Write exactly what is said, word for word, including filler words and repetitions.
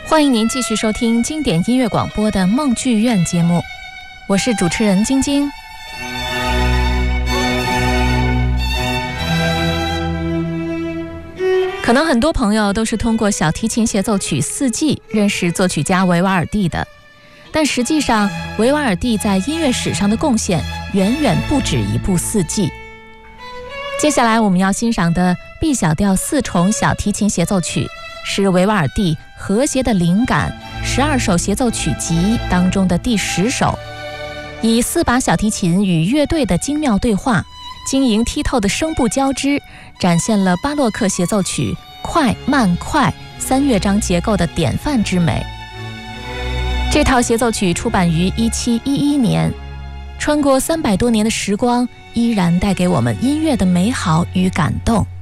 欢迎您继续收听经典音乐广播的梦剧院节目，我是主持人晶晶。可能很多朋友都是通过小提琴协奏曲四季认识作曲家维瓦尔第的，但实际上维瓦尔第在音乐史上的贡献远远不止一部四季。接下来我们要欣赏的 B 小调四重小提琴协奏曲是维瓦尔第和谐的灵感十二首协奏曲集当中的第十首，以四把小提琴与乐队的精妙对话，晶莹剔透的声部交织，展现了巴洛克协奏曲快慢快三乐章结构的典范之美。这套协奏曲出版于一七一一年，穿过三百多年的时光，依然带给我们音乐的美好与感动。